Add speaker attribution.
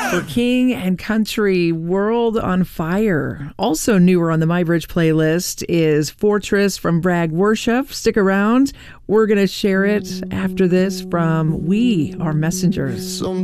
Speaker 1: for King and Country, World on Fire. Also newer on the MyBridge playlist is Fortress from Bragg Worship. Stick around. We're going to share it after this from We Are Messengers.